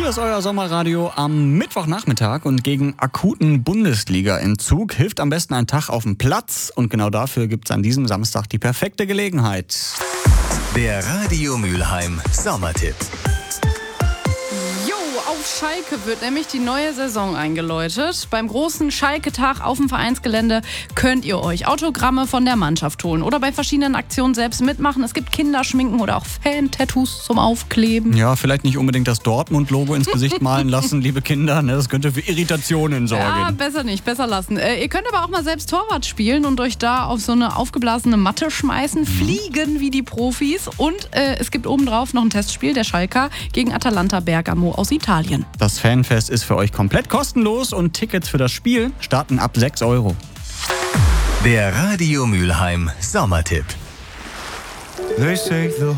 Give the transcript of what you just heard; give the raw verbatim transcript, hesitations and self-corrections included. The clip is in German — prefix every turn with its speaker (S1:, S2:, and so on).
S1: ist euer Sommerradio am Mittwochnachmittag und gegen akuten Bundesliga-Entzug hilft am besten ein Tag auf dem Platz und genau dafür gibt's an diesem Samstag die perfekte Gelegenheit.
S2: Der Radio Mülheim Sommertipp.
S3: Auf Schalke wird nämlich die neue Saison eingeläutet. Beim großen Schalke-Tag auf dem Vereinsgelände könnt ihr euch Autogramme von der Mannschaft holen oder bei verschiedenen Aktionen selbst mitmachen. Es gibt Kinderschminken oder auch Fan-Tattoos zum Aufkleben.
S1: Ja, vielleicht nicht unbedingt das Dortmund-Logo ins Gesicht malen lassen, liebe Kinder. Das könnte für Irritationen sorgen.
S3: Ja, besser nicht, besser lassen. Äh, ihr könnt aber auch mal selbst Torwart spielen und euch da auf so eine aufgeblasene Matte schmeißen, mhm. fliegen wie die Profis. Und äh, es gibt obendrauf noch ein Testspiel der Schalker gegen Atalanta Bergamo aus Italien.
S1: Das Fanfest ist für euch komplett kostenlos und Tickets für das Spiel starten ab sechs Euro.
S2: Der Radio Mülheim Sommertipp.
S4: They say the